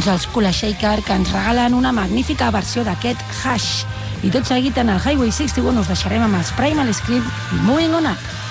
Doncs els Kula Shaker, que ens regalen una magnífica versió d'aquest Hush. I tot seguit en el Highway 61 us deixarem amb els Primal Scream i Moving On Up.